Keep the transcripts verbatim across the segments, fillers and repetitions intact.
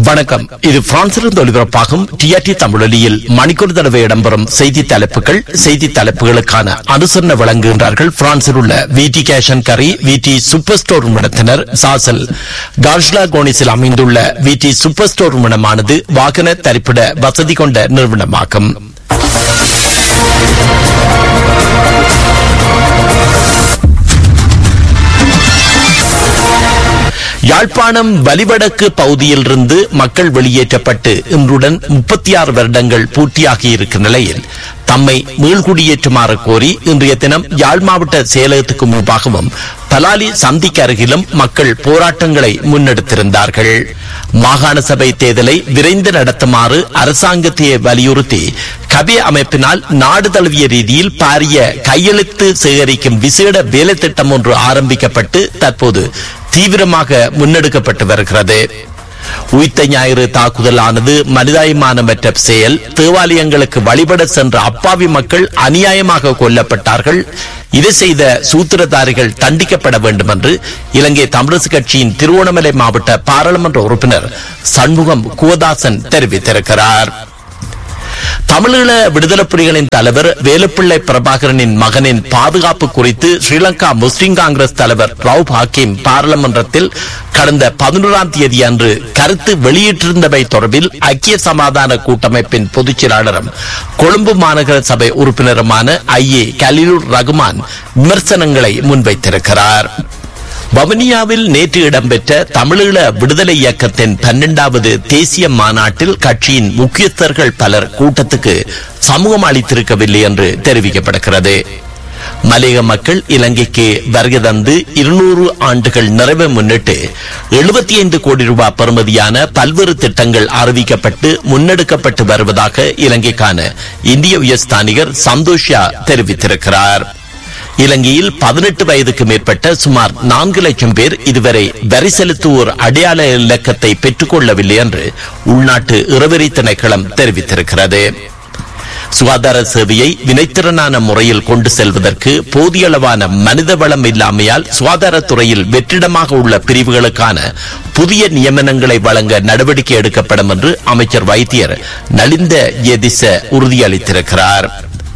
வணக்கம். இது பிரான்சிலிருந்து ஒலிபரப்பாகும் டிஆர்டி தமிழொலியில் மணிக்கூர் தடவை இடம்பெறும் செய்தி தலைப்புகள். செய்தி தலைப்புகளுக்கான அனுசரணை வழங்குகின்றார்கள் பிரான்சில் உள்ள விடி கேஷ் அண்ட் கரி விடி சூப்பர் ஸ்டோர் நிறுவனத்தினர். சாசல் கார்ஷ்லா கோனிஸில் அமைந்துள்ள விடி சூப்பர் ஸ்டோர் நிறுவனமானது வாகன தரிப்பிட வசதி கொண்ட நிறுவனமாகும். யாழ்ப்பாணம் வலிவடக்கு பகுதியிலிருந்து மக்கள் வெளியேற்றப்பட்டு இன்றுடன் முப்பத்தி ஆறு வருடங்கள் பூர்த்தியாகி இருக்கும் நிலையில் தம்மை மீள்குடியேற்றுமாறு கோரி இன்றைய தினம் யாழ் மாவட்ட செயலகத்துக்கு முன்பாகவும் பலாலி சந்திக்கு அருகிலும் மக்கள் போராட்டங்களை முன்னெடுத்திருந்தார்கள். மாகாண சபை தேர்தலை விரைந்து நடத்துமாறு அரசாங்கத்தை வலியுறுத்தி கபே அமைப்பினால் நாடு தழுவிய ரீதியில் பாரிய கையெழுத்து சேகரிக்கும் விசேட வேலை திட்டம் ஒன்று ஆரம்பிக்கப்பட்டு தற்போது தீவிரமாக முன்னெடுக்கப்பட்டு வருகிறது. உயிர்த்த ஞாயிறு தாக்குதலானது மனிதாயமானமற்ற செயல். தேவாலயங்களுக்கு வழிபட சென்ற அப்பாவி மக்கள் அநியாயமாக கொல்லப்பட்டார்கள். இதை செய்த சூத்திரதாரிகள் தண்டிக்கப்பட வேண்டும் என்று இலங்கை தமிழரசு கட்சியின் திருவோணமலை மாவட்ட பாராளுமன்ற உறுப்பினர் சண்முகம் குவதாசன் தெரிவித்திருக்கிறார். தமிழீழ விடுதலை புலிகளின் தலைவர் வேலுப்பிள்ளை பிரபாகரனின் மகனின் பாதுகாப்பு குறித்து ஸ்ரீலங்கா முஸ்லிம் காங்கிரஸ் தலைவர் ரவுப் ஹக்கீம் பாராளுமன்றத்தில் கடந்த பதினோராம் தேதி அன்று கருத்து வெளியிட்டிருந்தவை தொடர்பில் ஐக்கிய சமாதான கூட்டமைப்பின் பொதுச் செயலாளரும் கொழும்பு மாநகர சபை உறுப்பினருமான ஐ ஏ கலீலுர் ரகுமான் விமர்சனங்களை முன்வைத்திருக்கிறார். வவுனியாவில் நேற்று இடம்பெற்ற தமிழீழ விடுதலை இயக்கத்தின் பன்னெண்டாவது தேசிய மாநாட்டில் கட்சியின் முக்கியஸ்தர்கள் பலர் கூட்டத்துக்கு சமூகம் அளித்திருக்கவில்லை என்று தெரிவிக்கப்படுகிறது. மலையக மக்கள் இலங்கைக்கு வருகை தந்து இருநூறு ஆண்டுகள் நிறைவை முன்னிட்டு எழுபத்தி ஐந்து கோடி ரூபாய் பெறுமதியான பல்வேறு திட்டங்கள் அறிவிக்கப்பட்டு முன்னெடுக்கப்பட்டு வருவதாக இலங்கைக்கான இந்திய உயர்ஸ்தானிகர் சந்தோஷியா தெரிவித்திருக்கிறார். இலங்கையில் பதினெட்டு வயதுக்கு மேற்பட்ட சுமார் நான்கு லட்சம் பேர் இதுவரை வரி செலுத்துவோர் அடையாள இலக்கத்தை பெற்றுக் கொள்ளவில்லை என்று உள்நாட்டு இறவரி திணைக்களம் தெரிவித்திருக்கிறது. சுகாதார சேவையை வினைத்திறனான முறையில் கொண்டு செல்வதற்கு போதிய அளவான மனித வளம் இல்லாமையால் சுகாதாரத்துறையில் வெற்றிடமாக உள்ள பிரிவுகளுக்கான புதிய நியமனங்களை வழங்க நடவடிக்கை எடுக்கப்படும் என்று அமைச்சர் வைத்தியர் நலிந்த ஜேதிச உறுதியளித்திருக்கிறார்.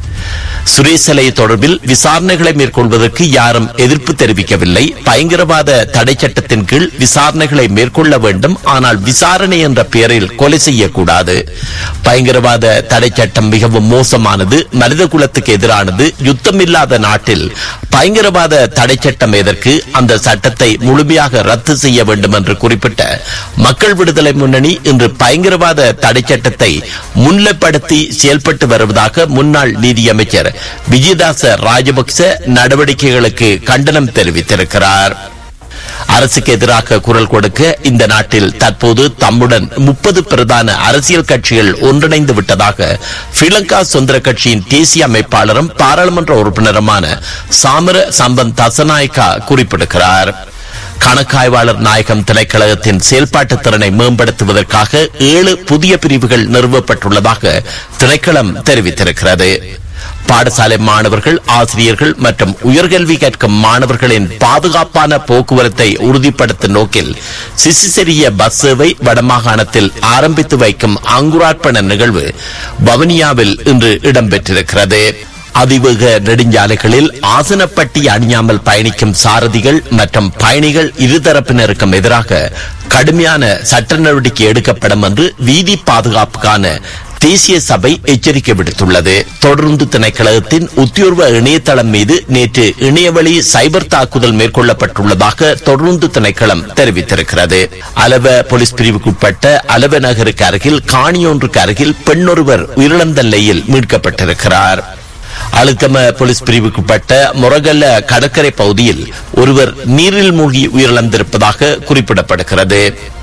சுரேசலை தொடர்பில் விசாரணைகளை மேற்கொள்வதற்கு யாரும் எதிர்ப்பு தெரிவிக்கவில்லை. பயங்கரவாத தடை சட்டத்தின் கீழ் விசாரணைகளை மேற்கொள்ள வேண்டும், ஆனால் விசாரணை என்ற பெயரில் கொலை செய்யக்கூடாது. பயங்கரவாத தடை சட்டம் மிகவும் மோசமானது, மனித குலத்துக்கு எதிரானது. யுத்தமில்லாத நாட்டில் பயங்கரவாத தடை சட்டம் எதற்கு? அந்த சட்டத்தை முழுமையாக ரத்து செய்ய வேண்டும் என்று குறிப்பிட்ட மக்கள் விடுதலை முன்னணி இன்று பயங்கரவாத தடை சட்டத்தை முன்னிலைப்படுத்தி செயல்பட்டு வருவதாக முன்னாள் நீதியமைச்சர் விஜயதாச ராஜபக்ச நடவடிக்கைகளுக்கு கண்டனம் தெரிவித்திருக்கிறார். அரசுக்கு எதிராக குரல் கொடுக்க இந்த நாட்டில் தற்போது தம்முடன் முப்பது பிரதான அரசியல் கட்சிகள் ஒன்றிணைந்து விட்டதாக ஸ்ரீலங்கா சுதந்திர கட்சியின் தேசிய அமைப்பாளரும் பாராளுமன்ற உறுப்பினருமான சாமர சம்பந்த் தசநாயக்கா குறிப்பிடுகிறார். கணக்காய்வாளர் நாயகம் திணைக்களகத்தின் செயல்பாட்டு திறனை மேம்படுத்துவதற்காக ஏழு புதிய பிரிவுகள் நிறுவப்பட்டுள்ளதாக திணைக்களம் தெரிவித்திருக்கிறது. பாடசாலை மாணவர்கள், ஆசிரியர்கள் மற்றும் உயர்கல்வி கற்கும் மாணவர்களின் பாதுகாப்பான போக்குவரத்தை உறுதிப்படுத்தும் நோக்கில் சிசிசெரிய பஸ் சேவை வடமாகாணத்தில் ஆரம்பித்து வைக்கும் அங்குரார்ப்பண நிகழ்வு வவுனியாவில் இன்று இடம்பெற்றிருக்கிறது. அதிவேக நெடுஞ்சாலைகளில் ஆசனப்பட்டி அணியாமல் பயணிக்கும் சாரதிகள் மற்றும் பயணிகள் இருதரப்பினருக்கும் எதிராக கடுமையான சட்ட நடவடிக்கை எடுக்கப்படும் என்று வீதி பாதுகாப்புக்கான தேசிய சபை எச்சரிக்கை விடுத்துள்ளது. தொடர்ந்து திணைக்களத்தின் உத்தியோர்வ இணையதளம் மீது நேற்று இணையவழி சைபர் தாக்குதல் மேற்கொள்ளப்பட்டுள்ளதாக தொடர்ந்து திணைக்களம் தெரிவித்திருக்கிறது. அலவ போலீஸ் பிரிவுக்குட்பட்ட அலவ நகருக்கு அருகில் காணியொன்றுக்கு அருகில் பெண்ணொருவர் உயிரிழந்த நிலையில் மீட்கப்பட்டிருக்கிறார். அழுத்தம போலீஸ் பிரிவுக்குட்பட்ட மொரகல்ல கடற்கரை பகுதியில் ஒருவர் நீரில் மூழ்கி உயிரிழந்திருப்பதாக குறிப்பிடப்படுகிறது.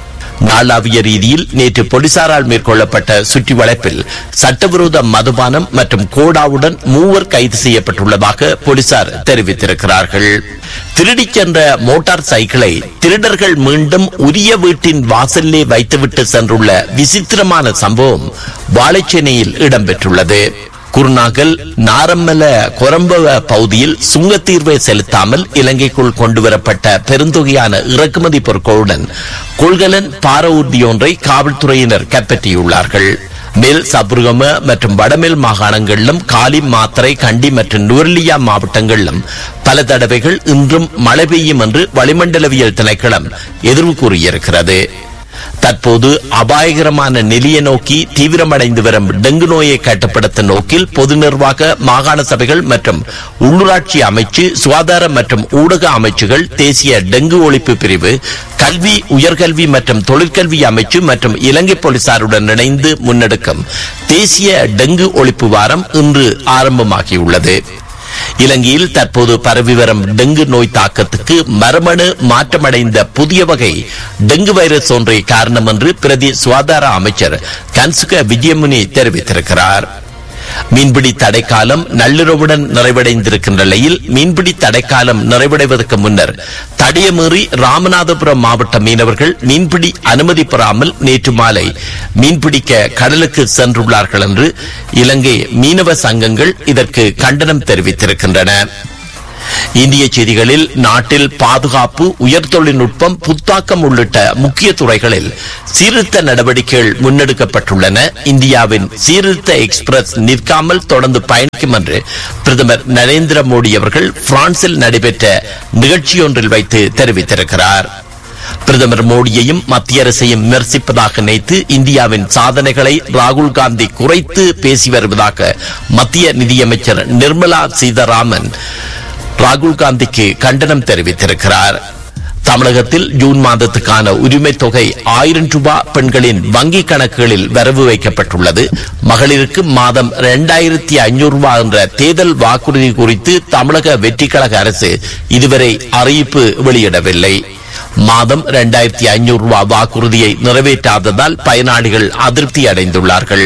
நாளாவிய ரீதியில் நேற்று போலீசாரால் மேற்கொள்ளப்பட்ட சுற்றி வளைப்பில் சட்டவிரோத மதுபானம் மற்றும் கோடாவுடன் மூவர் கைது செய்யப்பட்டுள்ளதாக போலீசார் தெரிவித்திருக்கிறார்கள். திருடிச் சென்ற மோட்டார் சைக்கிளை திருடர்கள் மீண்டும் உரிய வீட்டின் வாசலிலே வைத்துவிட்டு சென்றுள்ள விசித்திரமான சம்பவம் வாழைச்சேனையில் இடம்பெற்றுள்ளது. குருநாகல் நாரம்மல கொரம்பவ பகுதியில் சுங்கத்தீர்வை செலுத்தாமல் இலங்கைக்குள் கொண்டுவரப்பட்ட பெருந்தொகையான இறக்குமதி பொருட்களுடன் கொள்கலன் பார ஊர்தியொன்றை காவல்துறையினர் கைப்பற்றியுள்ளார்கள். மேல் சபுர்கம மற்றும் வடமேல் மாகாணங்களிலும் காலி, மாத்தறை, கண்டி மற்றும் நுவர்லியா மாவட்டங்களிலும் பல தடவைகள் இன்றும் மழை பெய்யும் என்று வளிமண்டலவியல் திணைக்களம் எதிர்வு கூறியிருக்கிறது. தற்போது அபாயகரமான நிலையை நோக்கி தீவிரமடைந்து வரும் டெங்கு நோயை கட்டுப்படுத்தும் நோக்கில் பொது நிர்வாக, மாகாண சபைகள் மற்றும் உள்ளூராட்சி அமைச்சு, சுகாதார மற்றும் ஊடக அமைச்சுகள், தேசிய டெங்கு ஒழிப்பு பிரிவு, கல்வி, உயர்கல்வி மற்றும் தொழிற்கல்வி அமைச்சு மற்றும் இலங்கை போலீசாருடன் இணைந்து முன்னெடுக்கும் தேசிய டெங்கு ஒழிப்பு வாரம் இன்று ஆரம்பமாகியுள்ளது. இலங்கையில் தற்போது பரவி வரும் டெங்கு நோய் தாக்கத்துக்கு மரபணு மாற்றமடைந்த புதிய வகை டெங்கு வைரஸ் ஒன்றை காரணம் என்று பிரதி சுகாதார அமைச்சர் கன்சுக விஜயமுனி தெரிவித்திருக்கிறார். மீன்பிடி தடைக்காலம் நள்ளிரவுடன் நிறைவடைந்திருக்கின்ற நிலையில் மீன்பிடி தடைக்காலம் நிறைவடைவதற்கு முன்னர் தடையமீறி ராமநாதபுரம் மாவட்ட மீனவர்கள் மீன்பிடி அனுமதி பெறாமல் நேற்று மாலை மீன்பிடிக்க கடலுக்கு சென்றுள்ளார்கள் என்று இலங்கை மீனவ சங்கங்கள் இதற்கு கண்டனம் தெரிவித்திருக்கின்றன. இந்திய செய்திகளில் நாட்டில் பாதுகாப்பு, உயர் தொழில்நுட்பம், புத்தாக்கம் உள்ளிட்ட முக்கிய துறைகளில் சீர்திருத்த நடவடிக்கைகள் முன்னெடுக்கப்பட்டுள்ளன. இந்தியாவின் சீர்திருத்த எக்ஸ்பிரஸ் நிற்காமல் தொடர்ந்து பயணிக்கும் என்று பிரதமர் நரேந்திர மோடி அவர்கள் பிரான்சில் நடைபெற்ற நிகழ்ச்சியொன்றில் வைத்து தெரிவித்திருக்கிறார். பிரதமர் மோடியையும் மத்திய அரசையும் விமர்சிப்பதாக நினைத்து இந்தியாவின் சாதனைகளை ராகுல் காந்தி குறைத்து பேசி வருவதாக மத்திய நிதியமைச்சர் நிர்மலா சீதாராமன் ராகுல் காந்திக்கு கண்டனம் தெரிவித்திருக்கிறார். தமிழகத்தில் ஜூன் மாதத்துக்கான உரிமை தொகை ஆயிரம் ரூபாய் பெண்களின் வங்கி கணக்குகளில் வரவு வைக்கப்பட்டுள்ளது. மகளிருக்கு மாதம் இரண்டாயிரத்தி ஐநூறு ரூபாய் என்ற தேர்தல் வாக்குறுதி குறித்து தமிழக வெற்றிக் கழக அரசு இதுவரை அறிவிப்பு வெளியிடவில்லை. மாதம் இரண்டாயிரத்தி ஐநூறு ரூபாய் வாக்குறுதியை நிறைவேற்றாததால் பயனாளிகள் அதிருப்தி அடைந்துள்ளார்கள்.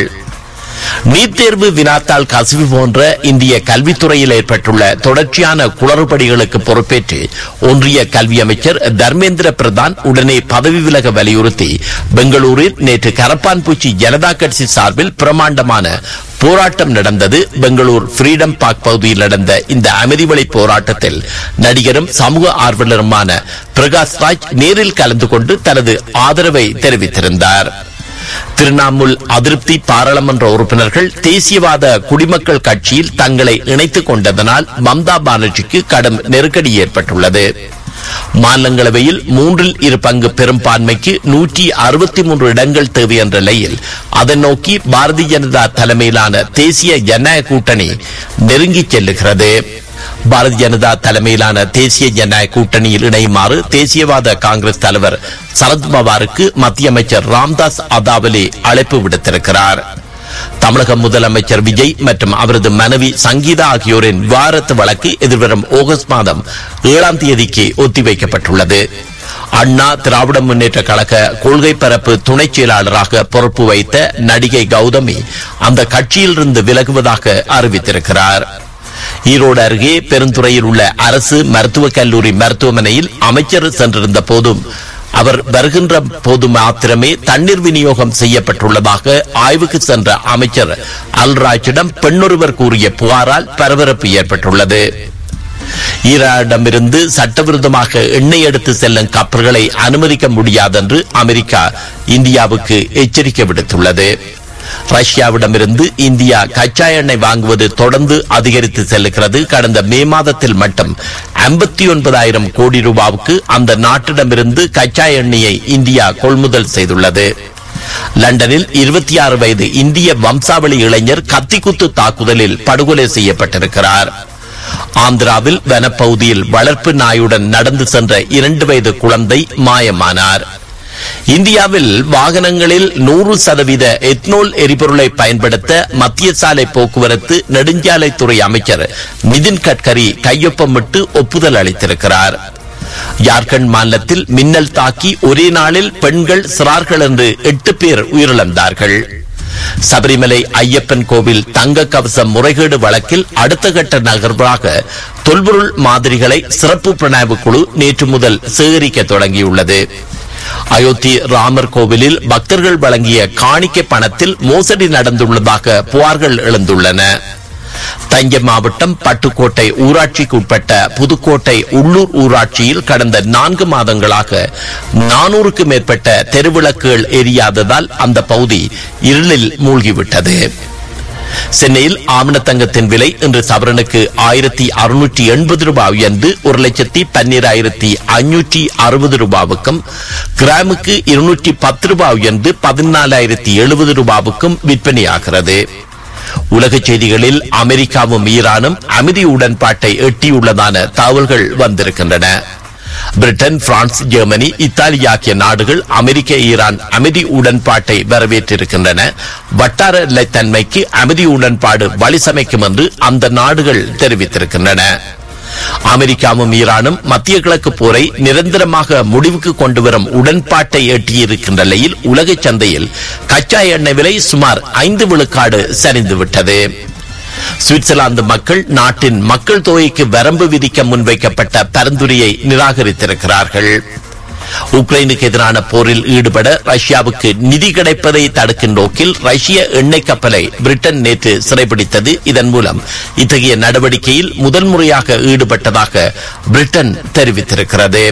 நீட் தேர்வு வினாத்தாள் கசிவு போன்ற இந்திய கல்வித்துறையில் ஏற்பட்டுள்ள தொடர்ச்சியான குளறுபடிகளுக்கு பொறுப்பேற்று ஒன்றிய கல்வி அமைச்சர் தர்மேந்திர பிரதான் உடனே பதவி விலக வலியுறுத்தி பெங்களூரில் நேற்று கரப்பான்பூச்சி ஜனதா கட்சி சார்பில் பிரமாண்டமான போராட்டம் நடந்தது. பெங்களூர் ஃப்ரீடம் பார்க் பகுதியில் நடந்த இந்த அமைதி வழி போராட்டத்தில் நடிகரும் சமூக ஆர்வலருமான பிரகாஷ் ராஜ் நேரில் கலந்து கொண்டு தனது ஆதரவை தெரிவித்திருந்தார். திரிணாமுல் அதிருப்தி பாராளுமன்ற உறுப்பினர்கள் தேசியவாத குடிமக்கள் கட்சியில் தங்களை இணைத்துக் கொண்டதனால் மம்தா பானர்ஜிக்கு கடும் நெருக்கடி ஏற்பட்டுள்ளது. மாநிலங்களவையில் மூன்றில் இரு பங்கு பெரும்பான்மைக்கு நூற்றி அறுபத்தி மூன்று இடங்கள் தேவை என்ற நிலையில் அதை நோக்கி பாரதிய ஜனதா தலைமையிலான தேசிய ஜனநாயக கூட்டணி நெருங்கி செல்லுகிறது. பாரதிய ஜனதா தலைமையிலான தேசிய ஜனநாயக கூட்டணியில் இணையுமாறு தேசியவாத காங்கிரஸ் தலைவர் சரத்பவாருக்கு மத்திய அமைச்சர் ராம்தாஸ் அதாவலே அழைப்பு விடுத்திருக்கிறார். தமிழக முதலமைச்சர் விஜய் மற்றும் அவரது மனைவி சங்கீதா ஆகியோரின் விவாகரத்து வழக்கு எதிர்வரும் ஆகஸ்ட் மாதம் ஏழாம் தேதிக்கு ஒத்திவைக்கப்பட்டுள்ளது. அண்ணா திராவிட முன்னேற்ற கழக கொள்கை பரப்பு துணை செயலாளராக பொறுப்பு வைத்த நடிகை கௌதமி அந்த கட்சியிலிருந்து விலகுவதாக அறிவித்திருக்கிறார். ஈரோடு அருகே பெருந்துறையில் உள்ள அரசு மருத்துவக் கல்லூரி மருத்துவமனையில் அமைச்சர் சென்றிருந்த போதும் அவர் வருகின்ற போது மாத்திரமே தண்ணீர் விநியோகம் செய்யப்பட்டுள்ளதாக ஆய்வுக்கு சென்ற அமைச்சர் அல்ராஜிடம் பெண்ணொருவர் கூறிய புகாரால் பரபரப்பு ஏற்பட்டுள்ளது. ஈரானிடமிருந்து சட்டவிரோதமாக எண்ணெய் எடுத்து செல்லும் கப்பல்களை அனுமதிக்க முடியாது என்று அமெரிக்கா இந்தியாவுக்கு எச்சரிக்கை விடுத்துள்ளது. ரஷ்யாவிடமிருந்து இந்தியா கச்சா எண்ணெய் வாங்குவது தொடர்ந்து அதிகரித்து செல்லுகிறது. கடந்த மே மாதத்தில் மட்டும் ஐம்பத்தி ஒன்பதாயிரம் கோடி ரூபாவுக்கு அந்த நாட்டிடமிருந்து கச்சா எண்ணெயை இந்தியா கொள்முதல் செய்துள்ளது. லண்டனில் இருபத்தி ஆறு வயது இந்திய வம்சாவளி இளைஞர் கத்திக்குத்து தாக்குதலில் படுகொலை செய்யப்பட்டிருக்கிறார். ஆந்திராவில் வனப்பகுதியில் வளர்ப்பு நாயுடன் நடந்து சென்ற இரண்டு வயது குழந்தை மாயமானார். இந்தியாவில் வாகனங்களில் நூறு சதவீத எத்னோல் எரிபொருளை பயன்படுத்த மத்திய சாலை போக்குவரத்து நெடுஞ்சாலைத்துறை அமைச்சர் நிதின் கட்கரி கையொப்பமிட்டு ஒப்புதல் அளித்திருக்கிறார். ஜார்க்கண்ட் மாநிலத்தில் மின்னல் தாக்கி ஒரே நாளில் பெண்கள் சிறார்கள் என்று எட்டு பேர் உயிரிழந்தார்கள். சபரிமலை ஐயப்பன் கோவில் தங்க கவசம் முறைகேடு வழக்கில் அடுத்த கட்ட நகர்வாக தொல்பொருள் மாதிரிகளை சிறப்பு புலனாய்வு குழு நேற்று முதல் சேகரிக்க தொடங்கியுள்ளது. அயோத்தி ராமர் கோவிலில் பக்தர்கள் வழங்கிய காணிக்கை பணத்தில் மோசடி நடந்துள்ளதாக புகார்கள் எழுந்துள்ளன. தஞ்சை மாவட்டம் பட்டுக்கோட்டை ஊராட்சிக்கு உட்பட்ட புதுக்கோட்டை உள்ளூர் ஊராட்சியில் கடந்த நான்கு மாதங்களாக நானூறுக்கும் மேற்பட்ட தெருவிளக்குகள் எரியாததால் அந்த பகுதி இருளில் மூழ்கிவிட்டது. சென்னையில் ஆமணத்தங்கத்தின் விலை இன்று சவரனுக்கு ஆயிரத்தி அறுநூற்றி எண்பது ரூபாய் உயர்ந்து ஒரு லட்சத்தி பன்னிராயிரத்தி ஐநூற்றி அறுபது ரூபாவுக்கும், கிராமுக்கு இருநூற்றி பத்து ரூபாய் உயர்ந்து பதினாலாயிரத்தி எழுபது ரூபாவுக்கும் விற்பனையாகிறது. உலக செய்திகளில் அமெரிக்காவும் ஈரானும் அமைதி உடன்பாட்டை எட்டியுள்ளதான தகவல்கள் வந்திருக்கின்றன. பிரிட்டன், பிரான்ஸ், ஜெர்மனி, இத்தாலி ஆகிய நாடுகள் அமெரிக்க ஈரான் அமைதி உடன்பாட்டை வரவேற்றிருக்கின்றன. வட்டார நிலைத்தன்மைக்கு அமைதி உடன்பாடு வழிசமைக்கும் என்று அந்த நாடுகள் தெரிவித்திருக்கின்றன. அமெரிக்காவும் ஈரானும் மத்திய கிழக்கு போரை நிரந்தரமாக முடிவுக்கு கொண்டு வரும் உடன்பாட்டை எட்டியிருக்கின்ற நிலையில் உலக சந்தையில் கச்சா எண்ணெய் விலை சுமார் ஐந்து விழுக்காடு சரிந்துவிட்டது. சுவிட்சர்லாந்து மக்கள் நாட்டின் மக்கள் தொகைக்கு வரம்பு விதிக்க முன்வைக்கப்பட்ட பரிந்துரையை நிராகரித்திருக்கிறார்கள். உக்ரைனுக்கு எதிரான போரில் ஈடுபட ரஷ்யாவுக்கு நிதி கிடைப்பதை தடுக்கும் நோக்கில் ரஷ்ய எண்ணெய் கப்பலை பிரிட்டன் நேற்று சிறைபிடித்தது. இதன் மூலம் இத்தகைய நடவடிக்கையில் முதல் முறையாக ஈடுபட்டதாக பிரிட்டன் தெரிவித்திருக்கிறது.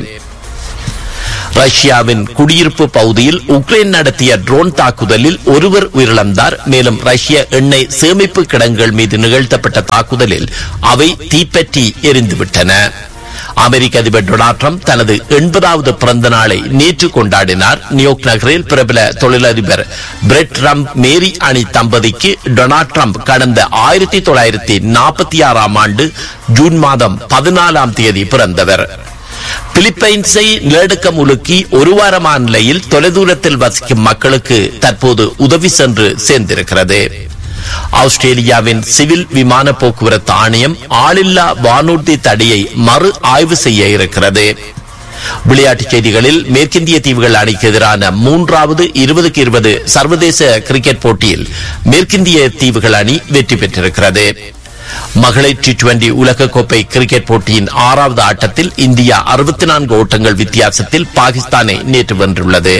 ரஷ்யாவின் குடியிருப்பு பகுதியில் உக்ரைன் நடத்திய ட்ரோன் தாக்குதலில் ஒருவர் உயிரிழந்தார். மேலும் ரஷ்ய எண்ணெய் சேமிப்பு கிடங்குகள் மீது நிகழ்த்தப்பட்ட தாக்குதலில் அவை தீப்பற்றி எரிந்துவிட்டன. அமெரிக்க அதிபர் டொனால்ட் ட்ரம்ப் தனது எண்பதாவது பிறந்த நாளை நேற்று கொண்டாடினார். நியூயார்க் நகரில் பிரபல தொழிலதிபர் பிரெட் ட்ரம்ப் மேரி அணி தம்பதிக்கு டொனால்ட் ட்ரம்ப் கடந்த ஆயிரத்தி தொள்ளாயிரத்தி நாற்பத்தி ஆறாம் ஆண்டு ஜூன் மாதம் பதினாலாம் தேதி பிறந்தவர். பிலிப்பைன்ஸை நிலநடுக்கம் உலுக்கி ஒரு வாரமான நிலையில் தொலைதூரத்தில் வசிக்கும் மக்களுக்கு தற்போது உதவி சென்று சேர்ந்திருக்கிறது. ஆஸ்திரேலியாவின் சிவில் விமான போக்குவரத்து ஆணையம் ஆளில்லா வானூர்தி தடையை மறு ஆய்வு செய்ய இருக்கிறது. விளையாட்டுச் செய்திகளில் மேற்கிந்திய தீவுகள் அணிக்கு எதிரான மூன்றாவது இருபதுக்கு இருபது சர்வதேச கிரிக்கெட் போட்டியில் மேற்கிந்திய தீவுகள் அணி வெற்றி பெற்றிருக்கிறது. மகளிர் டி டுவெண்டி உலகக்கோப்பை கிரிக்கெட் போட்டியின் ஆறாவது ஆட்டத்தில் இந்தியா அறுபத்தி நான்கு ஓட்டங்கள் வித்தியாசத்தில் பாகிஸ்தானை நேற்று வென்றுள்ளது.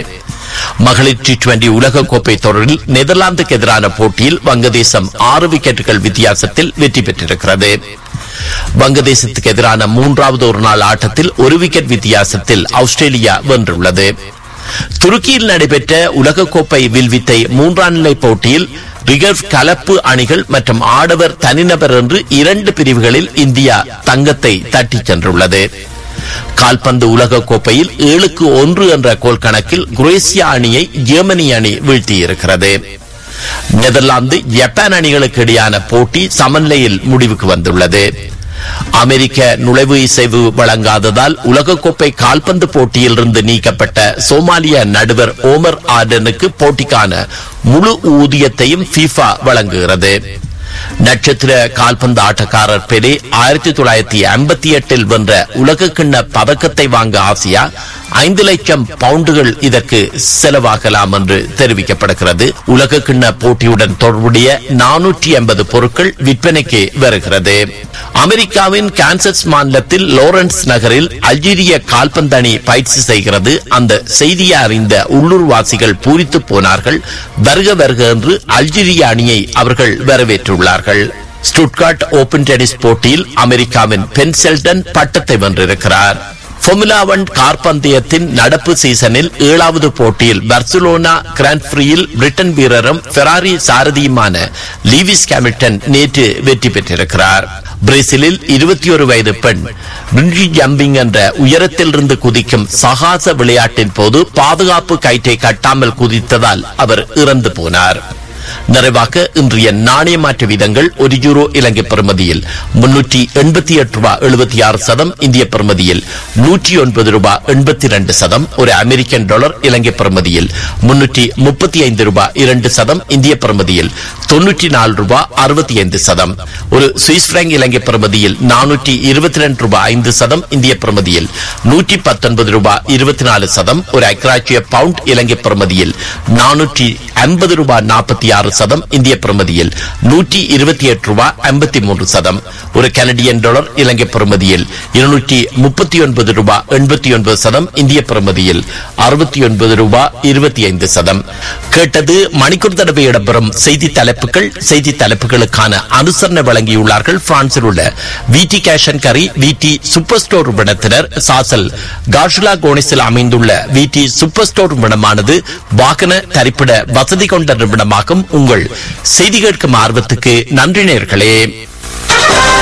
மகளிர் டி டுவெண்டி உலகக்கோப்பை தொடரில் நெதர்லாந்துக்கு எதிரான போட்டியில் வங்கதேசம் ஆறு விக்கெட்டுகள் வித்தியாசத்தில் வெற்றி பெற்றிருக்கிறது. வங்கதேசத்துக்கு எதிரான மூன்றாவது ஒரு நாள் ஆட்டத்தில் ஒரு விக்கெட் வித்தியாசத்தில் ஆஸ்திரேலியா வென்றுள்ளது. துருக்கியில் நடைபெற்ற உலகக்கோப்பை வில்வித்தை மூன்றாம் நிலை போட்டியில் ரிகர்வ் கலப்பு அணிகள் மற்றும் ஆடவர் தனிநபர் என்று இரண்டு பிரிவுகளில் இந்தியா தங்கத்தை தட்டிச் சென்றுள்ளது. கால்பந்து உலக கோப்பையில் ஏழுக்கு ஒன்று என்ற கோல் கணக்கில் குரேசியா அணியை ஜெர்மனி அணி வீழ்த்தியிருக்கிறது. நெதர்லாந்து ஜப்பான் அணிகளுக்கு இடையான போட்டி சமநிலையில் முடிவுக்கு வந்துள்ளது. அமெரிக்க நுழைவு இசைவு வழங்காததால் உலகக்கோப்பை கால்பந்து போட்டியில் இருந்து நீக்கப்பட்ட சோமாலிய நடுவர் ஓமர் ஆர்டனுக்கு போட்டிக்கான முழு ஊதியத்தையும் ஃபீஃபா வழங்குகிறது. நட்சத்திர கால்பந்து ஆட்டக்காரர் பெலே ஆயிரத்தி தொள்ளாயிரத்தி ஐம்பத்தி எட்டில் வென்ற உலக கிண்ண பதக்கத்தை வாங்க ஆசியா ஐந்து லட்சம் பவுண்டுகள் இதற்கு செலவாகலாம் என்று தெரிவிக்கப்படுகிறது. உலக கிண்ண போட்டியுடன் தொடர்புடைய நானூற்றி ஐம்பது பொருட்கள் விற்பனைக்கு வருகிறது. அமெரிக்காவின் கான்சஸ் மாநிலத்தில் லாரன்ஸ் நகரில் அல்ஜீரிய கால்பந்து அணி பயிற்சி செய்கிறது. அந்த செய்தியை அறிந்த உள்ளூர்வாசிகள் பூரித்து போனார்கள். வருக வருக என்று அல்ஜீரிய அணியை அவர்கள் வரவேற்றுள்ளார்கள். ஸ்டுட்கார்ட் ஓபன் டென்னிஸ் போட்டியில் அமெரிக்காவின் பென் ஷெல்டன் பட்டத்தை வென்றிருக்கிறார். ஃபார்முலா ஒன் கார் பந்தயத்தின் நடப்பு சீசனில் ஏழாவது போட்டியில் பார்சிலோனா கிராண்ட் பிரியில் பிரிட்டன் வீரரும் ஃபெராரி சாரதியுமான லீவிஸ் ஹாமில்டன் நேற்று வெற்றி பெற்றிருக்கிறார். பிரேசிலில் இருபத்தி ஒரு வயது பெண் பிரிஞ்சி ஜம்பிங் என்ற உயரத்தில் இருந்து குதிக்கும் சாகச விளையாட்டின் போது பாதுகாப்பு கயிற்றை கட்டாமல் குதித்ததால் அவர் இறந்து போனார். நிறைவாக இன்றைய நாணய மாற்று வீதங்கள் ஒரு யூரோ இலங்கை பெறுமதியில் முன்னூற்றி எண்பத்தி எட்டு ரூபாய் எழுபத்தி ஆறு சதம், இந்திய பெறுமதியில் நூற்றி ஒன்பது ரூபாய் எண்பத்தி இரண்டு சதம், ஒரு அமெரிக்கன் டாலர் இலங்கை பெறுமதியில் முன்னூற்றி முப்பத்தி ஐந்து ரூபாய் இரண்டு சதம், இந்திய பெறுமதியில் தொன்னூற்றி நாலு ரூபாய் அறுபத்தி ஐந்து சதம், ஒரு சுவிஸ் பிராங்க் இலங்கை பெறுமதியில் நானூற்றி இருபத்தி இரண்டு ரூபாய் ஐந்து சதம், இந்திய பெறுமதியில் நூற்றி பத்தொன்பது ரூபாய் இருபத்தி நாலு சதம், ஒரு அக்ராட்சிய பவுண்ட் இலங்கை பெறுமதியில் நானூற்றி ஐம்பது ரூபாய் நாற்பத்தி ஆறு ஆறு சதம் இந்திய பெறுமதியில் நூற்றி இருபத்தி எட்டு ரூபாய் ஐம்பத்தி மூன்று சதம். ஒரு கனடியன் டாலர் இலங்கை பெறுமதியில் இருநூற்றி முப்பத்தி ஒன்பது ரூபாய் எண்பத்தி ஒன்பது சதம் இந்திய பெறுமதியில் அறுபத்தி ஒன்பது ரூபாய் இருபத்தி ஐந்து சதம். கேட்டது மணிக்கூர் தடவை இடம்பெறும் செய்தி தலைப்புகள். செய்தி தலைப்புகளுக்கான அனுசரணை வழங்கியுள்ளார்கள் பிரான்சில் உள்ள விடி கேஷ் அண்ட் கரி விடி சூப்பர் ஸ்டோர் நிறுவனத்தினர். சாசல் கார்ஷுலா கோனிஸில் அமைந்துள்ள விடி சூப்பர் ஸ்டோர் நிறுவனமானது வாகன தரிப்பிட வசதி கொண்ட நிறுவனமாகும். உங்கள் செய்தி கேட்கும் ஆர்வத்துக்கு நன்றி நேயர்களே.